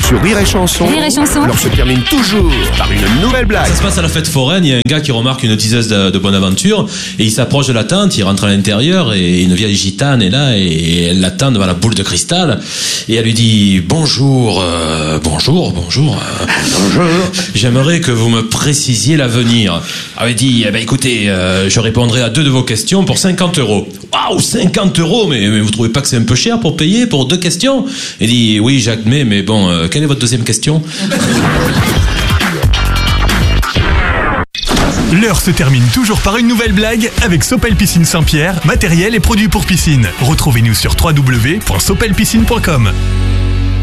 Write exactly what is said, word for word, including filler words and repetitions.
Sur Rire et Chanson, Rire et Chanson. l'heure se termine toujours par une nouvelle blague. Ça se passe à la fête foraine, il y a un gars qui remarque une diseuse de, de Bonaventure et il s'approche de la tente, il rentre à l'intérieur et une vieille gitane est là et elle l'attend devant la boule de cristal et elle lui dit bonjour, euh, bonjour, bonjour, euh, bonjour. J'aimerais que vous me précisiez l'avenir. Elle dit, eh ben écoutez, euh, je répondrai à deux de vos questions pour cinquante euros. Waouh, cinquante euros, mais, mais vous trouvez pas que c'est un peu cher pour payer pour deux questions? Elle dit, oui, j'admets, mais bon, euh, quelle est votre deuxième question? L'heure se termine toujours par une nouvelle blague avec Sopel Piscine Saint-Pierre, matériel et produits pour piscine. Retrouvez-nous sur w w w point sopel piscine point com.